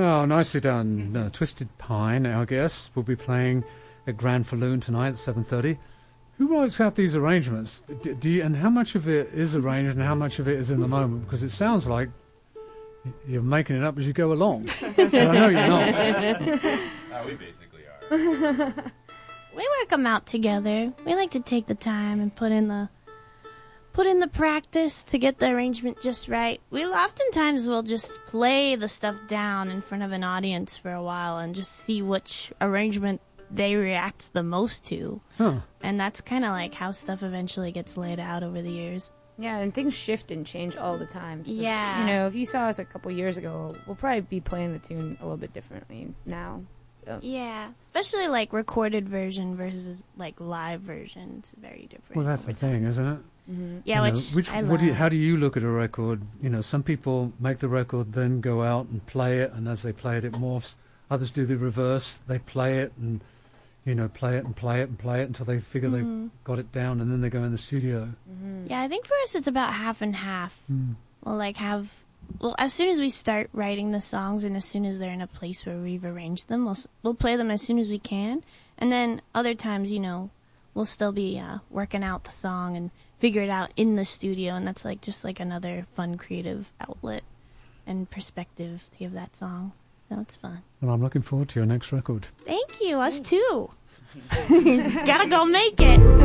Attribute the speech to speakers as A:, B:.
A: Oh, nicely done. Twisted Pine, our guest, will be playing at Grand Falloon tonight at 7:30. Who writes out these arrangements? And how much of it is arranged and how much of it is in the moment? Because it sounds like you're making it up as you go along. And I know you're not.
B: We basically are.
C: We work them out together. We like to take the time and put in the practice to get the arrangement just right. We oftentimes will just play the stuff down in front of an audience for a while and just see which arrangement they react the most to.
A: Huh.
C: And that's kind of like how stuff eventually gets laid out over the years.
D: Yeah, and things shift and change all the time. So
C: Yeah.
D: You know, if you saw us a couple years ago, we'll probably be playing the tune a little bit differently now. So.
C: Yeah, especially like recorded version versus like live version. It's very different.
A: Well, that's the thing, isn't it?
D: Mm-hmm.
C: Yeah,
A: You know,
C: which I love.
A: how do you look at a record? You know, some people make the record, then go out and play it, and as they play it, it morphs. Others do the reverse. They play it and, you know, play it and play it and play it until they figure they've got it down, and then they go in the studio.
D: Mm-hmm.
C: Yeah, I think for us it's about half and half. Well, as soon as we start writing the songs and as soon as they're in a place where we've arranged them, we'll play them as soon as we can. And then other times, you know, we'll still be working out the song and figure it out in the studio, and that's like just like another fun creative outlet and perspective to give that song. So it's fun.
A: Well, I'm looking forward to your next record.
C: Thank you. Us too. Gotta go make it.